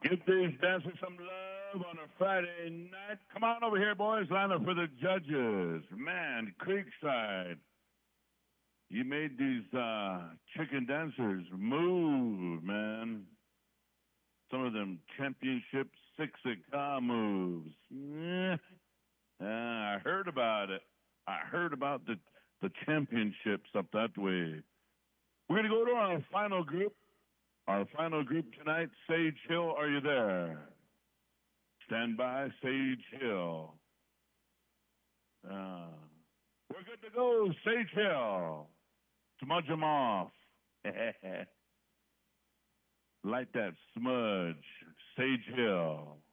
Give these dancers some love on a Friday night. Come on over here, boys. Line up for the judges. Man, Creekside. You made these chicken dancers move, man. Some of them championship six-a-car moves. I heard about it. I heard about the championships up that way. We're going to go to our final group. Our final group tonight, Sage Hill, are you there? Stand by, Sage Hill. We're good to go, Sage Hill. Smudge them off. Light that smudge, Sage Hill.